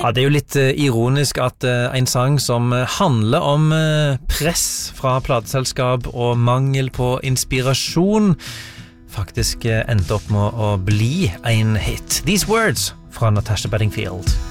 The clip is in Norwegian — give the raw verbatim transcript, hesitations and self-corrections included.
Ja, det er jo litt uh, ironisk at uh, en sang som uh, handler om uh, press fra plateselskap og mangel på inspirasjon faktisk uh, endte opp med å bli en hit. These Words fra Natasha Bedingfield.